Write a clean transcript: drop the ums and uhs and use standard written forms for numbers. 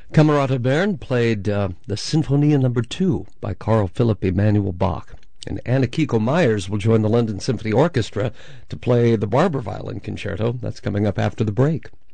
Camerata Bern played the Sinfonia No. 2 by Carl Philipp Emanuel Bach. And Anna Kiko Myers will join the London Symphony Orchestra to play the Barber Violin Concerto. That's coming up after the break.